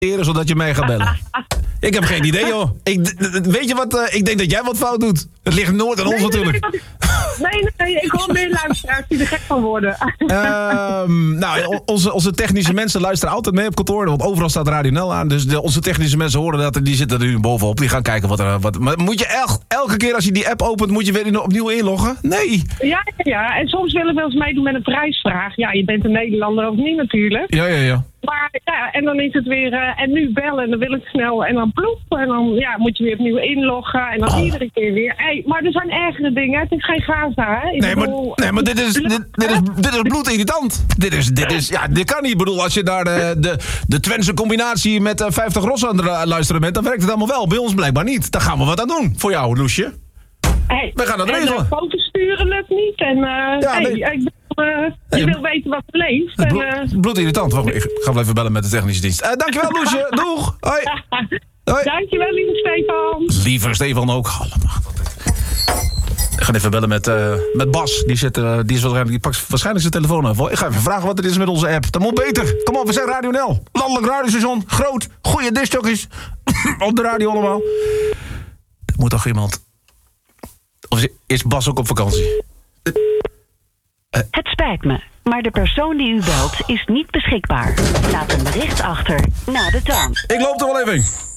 zodat je mij gaat bellen. Ik heb geen idee, joh. Weet je wat? Ik denk dat jij wat fout doet. Het ligt nooit aan ons natuurlijk. Nee, ik hoor meer luisteraars die er gek van worden. Onze technische mensen luisteren altijd mee op kantoor. Want overal staat Radio NL aan. Dus onze technische mensen horen dat. En die zitten er nu bovenop. Die gaan kijken wat. Maar moet je elke keer als je die app opent, moet je weer opnieuw inloggen? Nee. Ja. En soms willen we wel eens meedoen met een prijsvraag. Ja, je bent een Nederlander of niet natuurlijk. Ja. Maar ja, en dan is het weer, en nu bellen, en dan wil ik snel, en dan ploep. En dan moet je weer opnieuw inloggen, en dan iedere keer weer. Hey, maar er zijn ergere dingen, het is geen Gaza, hè? Maar dit is bloedirritant. Dit kan niet. Ik bedoel, als je daar de Twentse combinatie met 50 Rossen aan het luisteren bent, dan werkt het allemaal wel. Bij ons blijkbaar niet. Daar gaan we wat aan doen voor jou, Loesje. Hey, we gaan dat regelen. Foto's sturen lukt niet. En je wil weten wat er leeft. Bloedirritant. Ik ga wel even bellen met de technische dienst. Dankjewel, Loesje. Doeg. Hoi. Hoi. Dankjewel, lieve Stefan. Lieve Stefan ook. Ik ga even bellen met Bas. Die pakt waarschijnlijk zijn telefoon af. Ik ga even vragen wat er is met onze app. Dat moet beter. Kom op, we zijn Radio NL. Landelijk radiostation. Groot. Goeie discjockeys. Op de radio allemaal. Er moet toch iemand... Of is Bas ook op vakantie? Het spijt me, maar de persoon die u belt is niet beschikbaar. Laat een bericht achter na de toon. Ik loop er wel even.